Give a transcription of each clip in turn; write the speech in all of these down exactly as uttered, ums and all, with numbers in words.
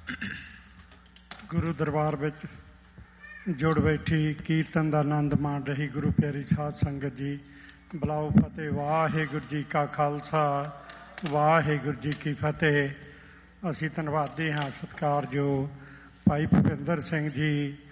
ਗੁਰੂ ਦਰਬਾਰ ਵਿੱਚ ਜੁੜ ਬੈਠੀ ਕੀਰਤਨ ਦਾ ਆਨੰਦ ਮਾਣ ਰਹੀ ਗੁਰੂ ਪਿਆਰੀ ਸਾਧ ਸੰਗਤ ਜੀ, ਬੁਲਾਓ ਫਤਿਹ। ਵਾਹਿਗੁਰੂ ਜੀ ਕਾ ਖਾਲਸਾ, ਵਾਹਿਗੁਰੂ ਜੀ ਕੀ ਫਤਿਹ। ਅਸੀਂ ਧੰਨਵਾਦੀ ਹਾਂ ਸਤਿਕਾਰਯੋਗ ਭਾਈ ਭੁਪਿੰਦਰ ਸਿੰਘ ਜੀ,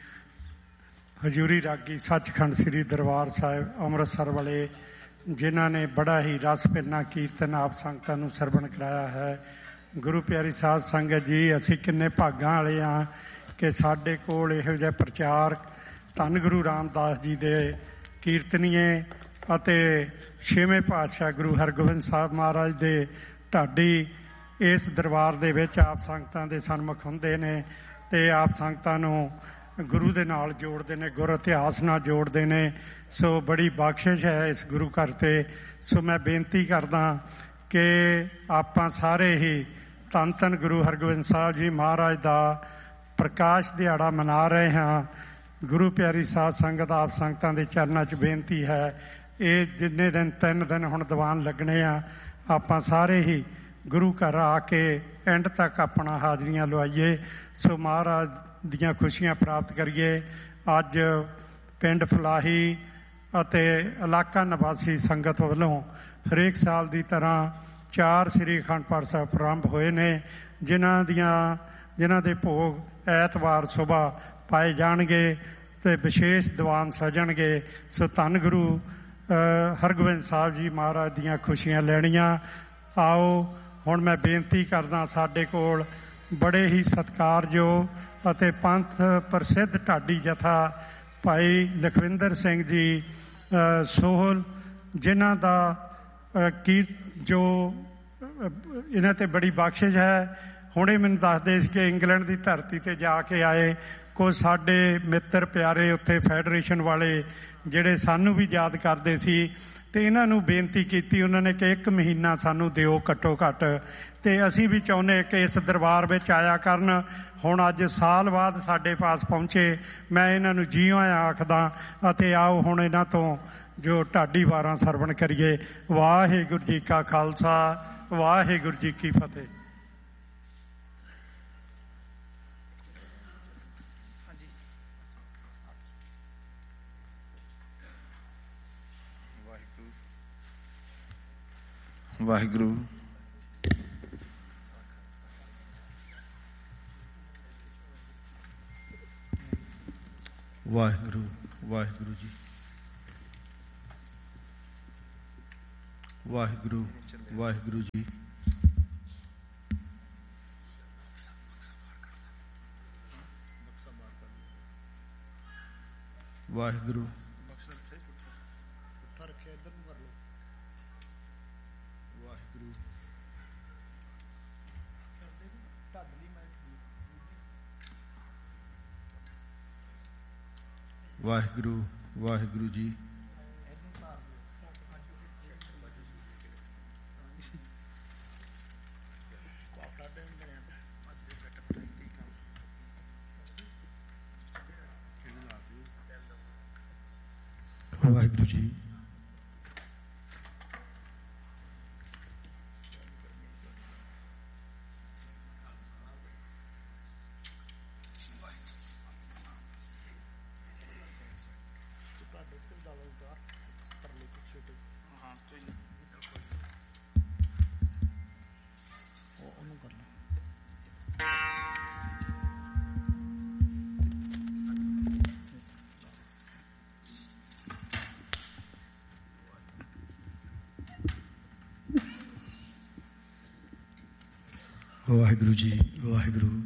ਹਜ਼ੂਰੀ ਰਾਗੀ ਸੱਚਖੰਡ ਸ੍ਰੀ ਦਰਬਾਰ ਸਾਹਿਬ ਅੰਮ੍ਰਿਤਸਰ ਵਾਲੇ, ਜਿਨ੍ਹਾਂ ਨੇ ਬੜਾ ਹੀ ਰਸ ਭਿੰਨਾ ਕੀਰਤਨ ਆਪ ਸੰਗਤਾਂ ਨੂੰ ਸਰਵਣ ਕਰਾਇਆ ਹੈ। ਗੁਰੂ ਪਿਆਰੀ ਸਾਧ ਸੰਗਤ ਜੀ, ਅਸੀਂ ਕਿੰਨੇ ਭਾਗਾਂ ਵਾਲੇ ਹਾਂ ਕਿ ਸਾਡੇ ਕੋਲ ਇਹੋ ਜਿਹਾ ਪ੍ਰਚਾਰਕ ਧੰਨ ਗੁਰੂ ਰਾਮਦਾਸ ਜੀ ਦੇ ਕੀਰਤਨੀਏ ਅਤੇ ਛੇਵੇਂ ਪਾਤਸ਼ਾਹ ਗੁਰੂ ਹਰਗੋਬਿੰਦ ਸਾਹਿਬ ਮਹਾਰਾਜ ਦੇ ਢਾਡੀ ਇਸ ਦਰਬਾਰ ਦੇ ਵਿੱਚ ਆਪ ਸੰਗਤਾਂ ਦੇ ਸਨਮੁਖ ਹੁੰਦੇ ਨੇ ਅਤੇ ਆਪ ਸੰਗਤਾਂ ਨੂੰ ਗੁਰੂ ਦੇ ਨਾਲ ਜੋੜਦੇ ਨੇ, ਗੁਰ ਇਤਿਹਾਸ ਨਾਲ ਜੋੜਦੇ ਨੇ। ਸੋ ਬੜੀ ਬਖਸ਼ਿਸ਼ ਹੈ ਇਸ ਗੁਰੂ ਘਰ 'ਤੇ। ਸੋ ਮੈਂ ਬੇਨਤੀ ਕਰਦਾ ਕਿ ਆਪਾਂ ਸਾਰੇ ਹੀ ਧੰਨ ਧੰਨ ਗੁਰੂ ਹਰਗੋਬਿੰਦ ਸਾਹਿਬ ਜੀ ਮਹਾਰਾਜ ਦਾ ਪ੍ਰਕਾਸ਼ ਦਿਹਾੜਾ ਮਨਾ ਰਹੇ ਹਾਂ। ਗੁਰੂ ਪਿਆਰੀ ਸਾਧ ਸੰਗਤ ਆਪ ਸੰਗਤਾਂ ਦੇ ਚਰਨਾਂ 'ਚ ਬੇਨਤੀ ਹੈ, ਇਹ ਜਿੰਨੇ ਦਿਨ ਤਿੰਨ ਦਿਨ ਹੁਣ ਦੀਵਾਨ ਲੱਗਣੇ ਆ, ਆਪਾਂ ਸਾਰੇ ਹੀ ਗੁਰੂ ਘਰ ਆ ਕੇ ਐਂਡ ਤੱਕ ਆਪਣਾ ਹਾਜ਼ਰੀਆਂ ਲਵਾਈਏ। ਸੋ ਮਹਾਰਾਜ ਦੀਆਂ ਖੁਸ਼ੀਆਂ ਪ੍ਰਾਪਤ ਕਰੀਏ। ਅੱਜ ਪਿੰਡ ਫਲਾਹੀ ਅਤੇ ਇਲਾਕਾ ਨਿਵਾਸੀ ਸੰਗਤ ਵੱਲੋਂ ਹਰੇਕ ਸਾਲ ਦੀ ਤਰ੍ਹਾਂ ਚਾਰ ਸ੍ਰੀ ਅਖੰਡ ਪਾਠ ਸਾਹਿਬ ਪ੍ਰਾਰੰਭ ਹੋਏ ਨੇ, ਜਿਨ੍ਹਾਂ ਦੀਆਂ ਜਿਨ੍ਹਾਂ ਦੇ ਭੋਗ ਐਤਵਾਰ ਸੁਬਾਹ ਪਾਏ ਜਾਣਗੇ ਅਤੇ ਵਿਸ਼ੇਸ਼ ਦੀਵਾਨ ਸਜਣਗੇ। ਸੋ ਧੰਨ ਗੁਰੂ ਹਰਗੋਬਿੰਦ ਸਾਹਿਬ ਜੀ ਮਹਾਰਾਜ ਦੀਆਂ ਖੁਸ਼ੀਆਂ ਲੈਣੀਆਂ। ਆਓ ਹੁਣ ਮੈਂ ਬੇਨਤੀ ਕਰਦਾ, ਸਾਡੇ ਕੋਲ ਬੜੇ ਹੀ ਸਤਿਕਾਰਯੋਗ ਅਤੇ ਪੰਥ ਪ੍ਰਸਿੱਧ ਢਾਡੀ ਜਥਾ ਭਾਈ ਲਖਵਿੰਦਰ ਸਿੰਘ ਜੀ ਸੋਹਲ, ਜਿਨ੍ਹਾਂ ਦਾ ਕੀ ਜੋ ਇਹਨਾਂ 'ਤੇ ਬੜੀ ਬਖਸ਼ਿਸ਼ ਹੈ। ਹੁਣੇ ਮੈਨੂੰ ਦੱਸਦੇ ਸੀ ਕਿ ਇੰਗਲੈਂਡ ਦੀ ਧਰਤੀ 'ਤੇ ਜਾ ਕੇ ਆਏ ਕੁਝ ਸਾਡੇ ਮਿੱਤਰ ਪਿਆਰੇ ਉੱਥੇ ਫੈਡਰੇਸ਼ਨ ਵਾਲੇ, ਜਿਹੜੇ ਸਾਨੂੰ ਵੀ ਯਾਦ ਕਰਦੇ ਸੀ, ਅਤੇ ਇਹਨਾਂ ਨੂੰ ਬੇਨਤੀ ਕੀਤੀ ਉਹਨਾਂ ਨੇ ਕਿ ਇੱਕ ਮਹੀਨਾ ਸਾਨੂੰ ਦਿਓ ਘੱਟੋ ਘੱਟ, ਅਤੇ ਅਸੀਂ ਵੀ ਚਾਹੁੰਦੇ ਕਿ ਇਸ ਦਰਬਾਰ ਵਿੱਚ ਆਇਆ ਕਰਨ। ਹੁਣ ਅੱਜ ਸਾਲ ਬਾਅਦ ਸਾਡੇ ਪਾਸ ਪਹੁੰਚੇ, ਮੈਂ ਇਹਨਾਂ ਨੂੰ ਜੀਓ ਆਖਦਾ ਅਤੇ ਆਓ ਹੁਣ ਇਹਨਾਂ ਤੋਂ ਜੋ ਢਾਡੀ ਵਾਰਾਂ ਸਰਵਣ ਕਰੀਏ। ਵਾਹਿਗੁਰੂ ਜੀ ਕਾ ਖਾਲਸਾ, ਵਾਹਿਗੁਰੂ ਜੀ ਕੀ ਫਤਿਹ। ਵਾਹਿਗੁਰੂ ਵਾਹਿਗੁਰੂ ਵਾਹਿਗੁਰੂ ਜੀ, ਵਾਹਿਗੁਰੂ ਵਾਹਿਗੁਰੂ ਜੀ, ਵਾਹਿਗੁਰੂ ਵਾਹਿਗੁਰੂ ਵਾਹਿਗੁਰੂ ਜੀ, ਵਾਹਿਗੁਰੂ ਜੀ, ਵਾਹਿਗੁਰੂ ਜੀ, ਵਾਹਿਗੁਰੂ।